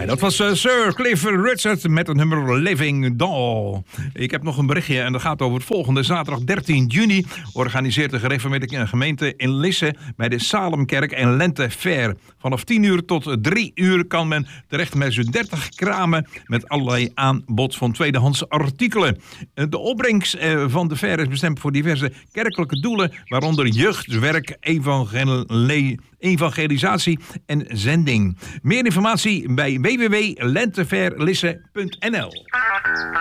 Dat was Sir Cliff Richard met het nummer Living Doll. Ik heb nog een berichtje en dat gaat over het volgende. Zaterdag 13 juni organiseert de gereformeerde gemeente in Lisse bij de Salemkerk een lentefair. Vanaf 10 uur tot 3 uur kan men terecht met zo'n 30 kramen met allerlei aanbod van tweedehands artikelen. De opbrengst van de fair is bestemd voor diverse kerkelijke doelen, waaronder jeugdwerk, evangelisatie en zending. Meer informatie bij www.lentefairlisse.nl.